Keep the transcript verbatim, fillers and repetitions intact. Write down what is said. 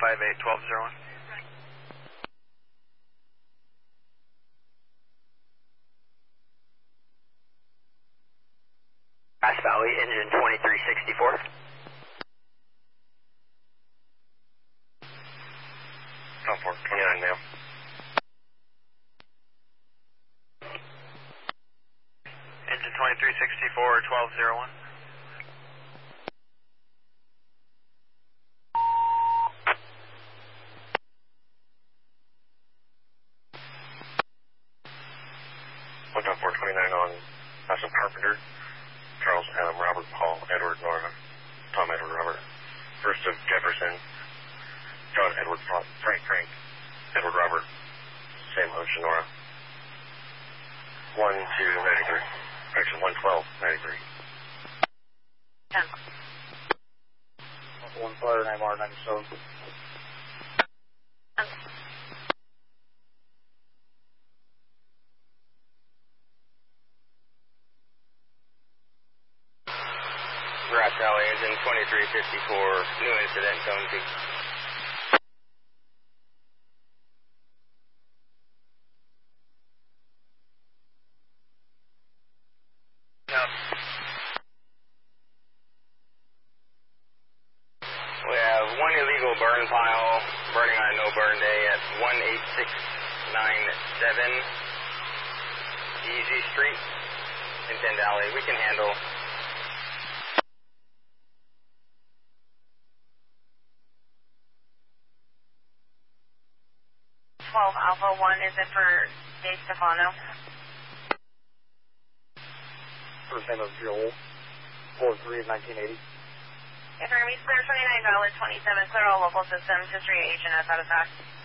five eight, twelve zero one. Grass Valley, engine twenty-three sixty-four. Top four, twenty-nine now. Engine twenty-three sixty-four, twelve zero one. One top four, twenty-nine on Austin Carpenter, Charles Adam Robert Paul Edward Nora, Tom Edward Robert, First of Jefferson, John Edward Frank Frank, Edward Robert, Sam Ocean Nora. One two ninety-three. Correction, one twelve ninety-three. ten. One fire, name R ninety-seven. ten. Grass Valley, engine twenty-three fifty-four, new incident, zone two. No. We have one illegal burn pile burning on a no burn day at one eight six nine seven Easy Street in Tend Alley. We can handle. twelve Alpha one, is it for Dave Stefano? First name of Joel, four three of nineteen eighty. Affirm, he's clear twenty-nine twenty-seven, clear all local systems, history agent, S out of fact.